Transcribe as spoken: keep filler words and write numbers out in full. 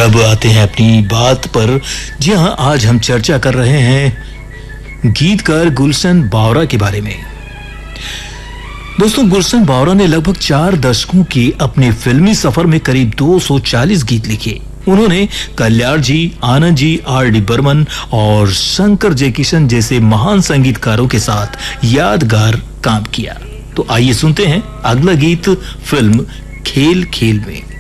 अब आते हैं अपनी बात पर। जी हाँ, आज हम चर्चा कर रहे हैं गीतकार गुलशन बावरा के बारे में। दोस्तों, गुलशन बावरा ने लगभग चार दशकों की अपने फिल्मी सफर में करीब दो सौ चालीस गीत लिखे। उन्होंने कल्याण जी, आनंद जी, आर डी बर्मन और शंकर जयकिशन जैसे महान संगीतकारों के साथ यादगार काम किया। तो आइए सुनते हैं अगला गीत फिल्म खेल खेल में।